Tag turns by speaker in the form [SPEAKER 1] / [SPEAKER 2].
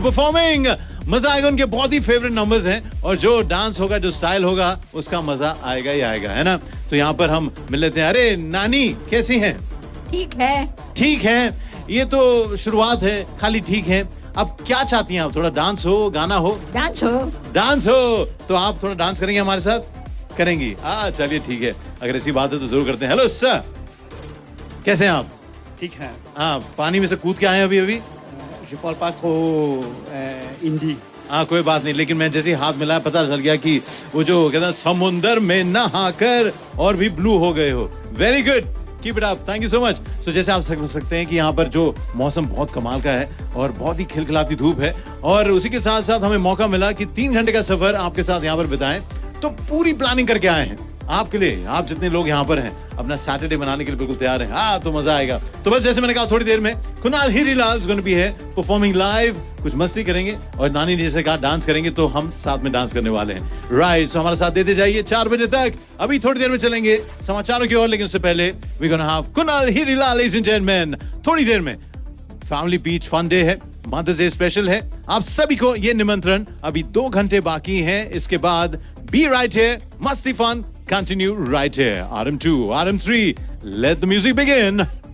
[SPEAKER 1] Performing. मजा आएगा, उनके बहुत ही फेवरेट नंबर्स हैं और जो डांस होगा, जो स्टाइल होगा, उसका मजा आएगा ही आएगा, है ना। तो यहाँ पर हम मिल लेते हैं। अरे नानी, कैसी हैं?
[SPEAKER 2] ठीक है।
[SPEAKER 1] ठीक है, ये तो शुरुआत है, खाली ठीक है। अब क्या चाहती हैं आप? थोड़ा डांस हो, गाना हो?
[SPEAKER 2] डांस हो।
[SPEAKER 1] डांस हो तो आप थोड़ा डांस करेंगे हमारे साथ? करेंगी? चलिए ठीक है, अगर ऐसी बात है तो जरूर करते हैं। हेलो सर, कैसे हैं आप?
[SPEAKER 3] ठीक है।
[SPEAKER 1] हाँ, पानी में से कूद के आए हैं अभी?
[SPEAKER 3] Je parle pas trop Hindi.
[SPEAKER 1] कोई बात नहीं, लेकिन मैं जैसे ही हाथ मिलाया पता चल गया कि वो जो कहते हैं समुंदर में नहाकर और भी ब्लू हो गए हो। Very good, keep it up, thank you so much. सो जैसे आप समझ सकते हैं कि यहाँ पर जो मौसम बहुत कमाल का है और बहुत ही खिलखिलाती धूप है और उसी के साथ साथ हमें मौका मिला कि 3 घंटे का सफर आपके साथ यहाँ पर बिताएं। तो पूरी प्लानिंग करके आए हैं आपके लिए। आप जितने लोग यहाँ पर हैं अपना सैटरडे मनाने के लिए बिल्कुल तैयार हैं। तो मजा आएगा। तो बस जैसे मैंने कहा, थोड़ी देर में Kunal Hirilal is gonna be है परफॉर्मिंग लाइव। कुछ मस्ती करेंगे और नानी ने जैसे कहा डांस करेंगे, तो हम साथ में डांस करने वाले हैं। राइट, सो हमारा साथ देते जाइए 4 बजे तक। अभी थोड़ी देर में चलेंगे समाचारों की ओर, लेकिन उससे पहले we gonna have Kunal Hirilal ladies and gentleman. थोड़ी देर में फैमिली बीच फन डे है, मदर्स डे स्पेशल है। आप सभी को ये निमंत्रण। अभी 2 घंटे बाकी हैं, इसके बाद बी राइट हियर, मस्ती fun continue right here. RM2, RM3, let the music begin.